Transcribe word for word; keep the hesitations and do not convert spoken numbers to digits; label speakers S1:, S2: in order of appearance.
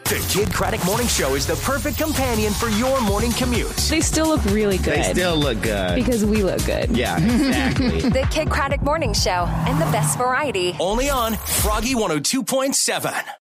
S1: The Kid Craddock Morning Show is the perfect companion for your morning commute.
S2: They still look really good.
S3: They still look good.
S2: Because we look good.
S3: Yeah, exactly.
S4: The Kid Craddock Morning Show and the best variety.
S1: Only on Froggy one oh two point seven.